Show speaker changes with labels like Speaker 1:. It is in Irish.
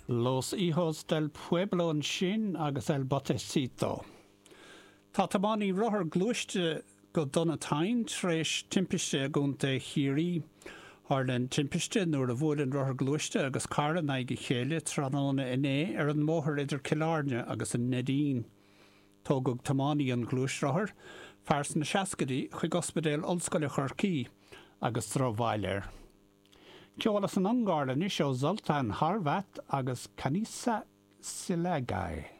Speaker 1: Los hijos del pueblo an sin agus el botecito. Tá tamánaí rothair gluaiste go donna tain tréis timpiste gúnta chirí Harlan timpiste nuair a bhfuil rothair gluaiste agus cara naige chéile tróna iné ar an móthir idir Killarne agus an Nadine. Tógad tamánaí an gluais rothair, fears na seascadaí chuig ospidéal Ollscoile Chorcaí agus Throbhailir. Ceolalas an Angála ní seo Zoltán Harvat agus Canisa Silagai.